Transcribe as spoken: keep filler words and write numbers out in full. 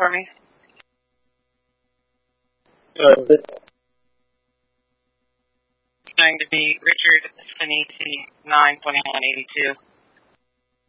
for me? Uh, this It's going to be Richard Sinisi, nine twenty-one eighty-two.